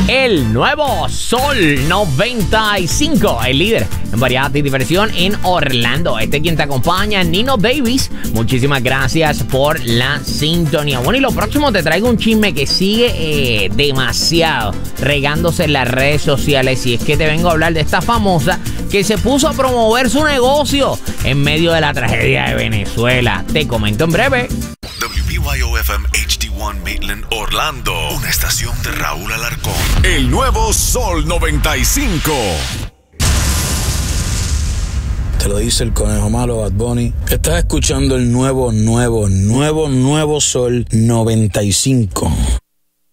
El nuevo Sol 95, el líder en variedad y diversión en Orlando. Quien te acompaña, Nino Davis. Muchísimas gracias por la sintonía. Bueno, y lo próximo te traigo un chisme que sigue demasiado regándose en las redes sociales. Y es que te vengo a hablar de esta famosa que se puso a promover su negocio en medio de la tragedia de Venezuela. Te comento en breve. WBYO-FM HD1 Maitland, Orlando. Una estación de Raúl Alarcón. El nuevo Sol 95. Te lo dice el conejo malo Bad Bunny. Estás escuchando el nuevo Sol 95.